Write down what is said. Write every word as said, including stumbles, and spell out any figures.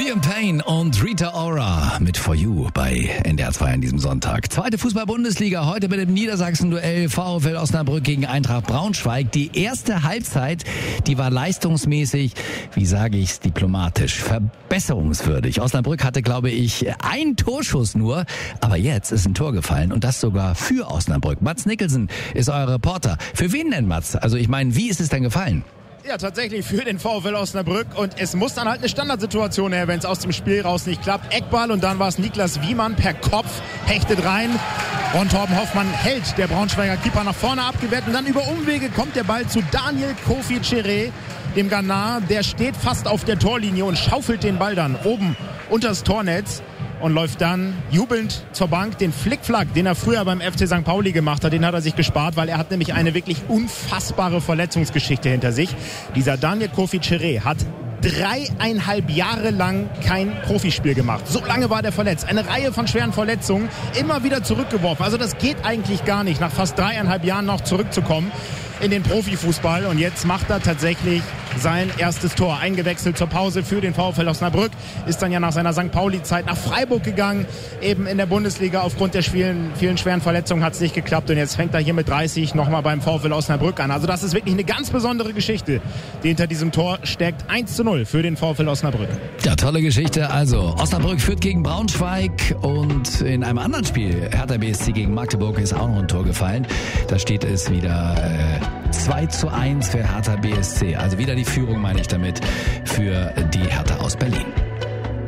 Liam Payne und Rita Ora mit For You bei N D R zwei an diesem Sonntag. Zweite Fußball-Bundesliga, heute mit dem Niedersachsen-Duell VfL Osnabrück gegen Eintracht Braunschweig. Die erste Halbzeit, die war leistungsmäßig, wie sage ich's diplomatisch, verbesserungswürdig. Osnabrück hatte, glaube ich, einen Torschuss nur, aber jetzt ist ein Tor gefallen und das sogar für Osnabrück. Mats Nicholson ist euer Reporter. Für wen denn, Mats? Also ich meine, wie ist es denn gefallen? Ja, tatsächlich für den VfL Osnabrück und es muss dann halt eine Standardsituation her, wenn es aus dem Spiel raus nicht klappt. Eckball und dann war es Niklas Wiemann per Kopf, hechtet rein und Torben Hoffmann hält der Braunschweiger Keeper nach vorne abgewehrt und dann über Umwege kommt der Ball zu Daniel Kofi Cheré, dem Ghana, der steht fast auf der Torlinie und schaufelt den Ball dann oben unter das Tornetz und läuft dann jubelnd zur Bank. Den Flickflack, den er früher beim F C Sankt Pauli gemacht hat, den hat er sich gespart, weil er hat nämlich eine wirklich unfassbare Verletzungsgeschichte hinter sich. Dieser Daniel Kofi Cheré hat dreieinhalb Jahre lang kein Profispiel gemacht. So lange war der verletzt. Eine Reihe von schweren Verletzungen, immer wieder zurückgeworfen. Also das geht eigentlich gar nicht, nach fast dreieinhalb Jahren noch zurückzukommen in den Profifußball. Und jetzt macht er tatsächlich sein erstes Tor. Eingewechselt zur Pause für den VfL Osnabrück. Ist dann ja nach seiner Sankt Pauli-Zeit nach Freiburg gegangen. Eben in der Bundesliga aufgrund der vielen, vielen schweren Verletzungen hat es nicht geklappt. Und jetzt fängt er hier mit dreißig nochmal beim VfL Osnabrück an. Also das ist wirklich eine ganz besondere Geschichte, die hinter diesem Tor steckt. eins zu null für den VfL Osnabrück. Ja, tolle Geschichte. Also Osnabrück führt gegen Braunschweig und in einem anderen Spiel, Hertha B S C gegen Magdeburg, ist auch noch ein Tor gefallen. Da steht es wieder äh, zwei zu eins für Hertha B S C. Also wieder die Führung, meine ich damit, für die Hertha aus Berlin.